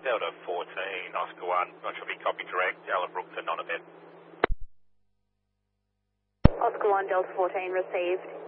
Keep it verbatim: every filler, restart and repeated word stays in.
Delta fourteen, Oscar one, not sure if you copy direct, Allenbrook to Nonabet. Oscar one, Delta fourteen received.